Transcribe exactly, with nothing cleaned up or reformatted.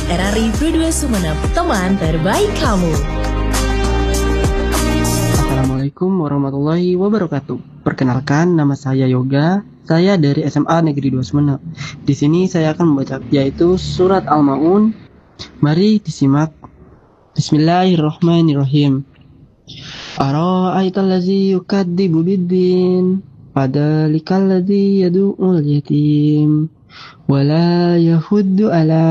R R I dua puluh dua Sumeneb, teman terbaik kamu. Assalamualaikum warahmatullahi wabarakatuh. Perkenalkan, nama saya Yoga. Saya dari S M A Negeri dua Sumeneb. Di sini saya akan membaca yaitu surat Al-Maun. Mari disimak. Bismillahirrahmanirrahim. Ara'aital ladzi yukadzibu biddin, fadzalikal ladzi yad'ul yatim, wala yahuddu ala